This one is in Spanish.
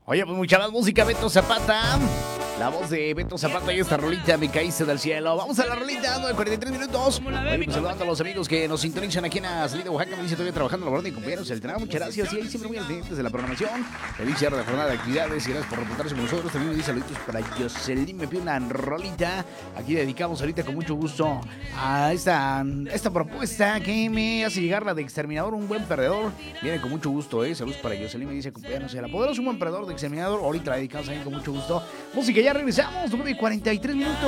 Oye, pues mucha más música, Beto Zapata. La voz de Beto Zapata y esta rolita, Me caíste del cielo. Vamos a la rolita, 43 minutos. Oye, pues saludando a los amigos que nos sintonizan aquí en la salida de Oaxaca. Me dice todavía trabajando en la verdad, compañeros. El trabajo, muchas gracias. Y ahí siempre muy pendientes de la programación. Feliz cierre de jornada de actividades y gracias por reportarse con nosotros. También me dice saluditos para Jocelyn. Me pide una rolita. Aquí dedicamos ahorita con mucho gusto a esta propuesta que me hace llegar la de Exterminador, un buen perdedor. Viene con mucho gusto, Saludos para Jocelyn. Me dice, compañeros, el poderoso un buen perdedor de Exterminador. Ahorita la dedicamos ahí con mucho gusto. Música, ya regresamos. 9:43 minutos.